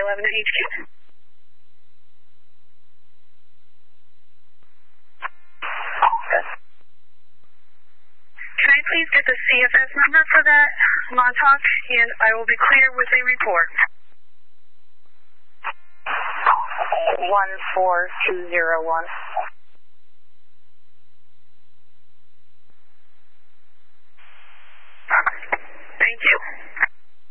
I-11 at HQ. Okay. Can I please get the CFS number for that Montauk, and I will be clear with a report. 14201.